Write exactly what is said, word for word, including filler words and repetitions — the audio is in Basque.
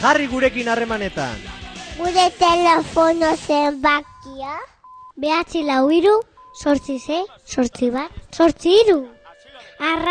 Jarri gurekin harremanetan. Gure telefono zenbakia behatzi lau hiru, zortzi sei, zortzi bat, zortzi hiru. Arra